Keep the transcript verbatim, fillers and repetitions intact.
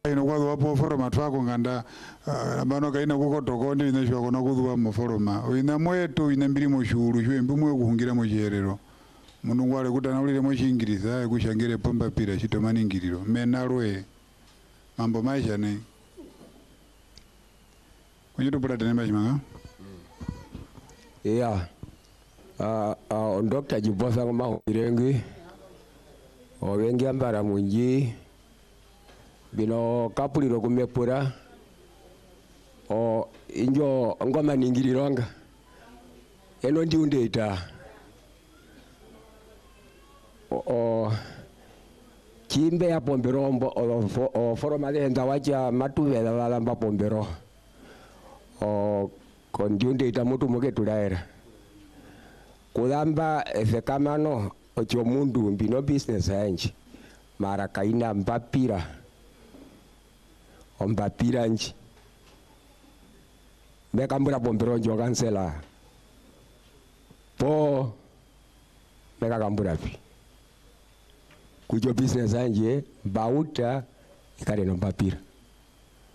ino kwa wapo foroma twako nganda abano kaina kuko tokoni ine shoko no kuzuwa mu foroma ina mwetu ina mbiri mu shuru shwe mbumwe kuhungira mu jerero mundu ngwale kutana ulire mu chingiriza kushangire pomba pira chitomani ngiriro menalwe mambo maisha ne kunyitu pula tene machimanga yeah uh uh Doctor Jibosa ngoma irengi owengi ambara munji bino kapuliro kumepura o injo ngoma ningirironga eno ndi undeta o, o kimbe ya pombero mbo o, o foroma lenda wacha matuvela valamba pombero o kondi undeta mutu muke tulaera kulamba efekamano ocho mundu mbino business yanji mara kaina mbapira ombapira nji meka mbura bombero njo kansela po meka kambura pi kujo business yanji bauta ikare no mbapira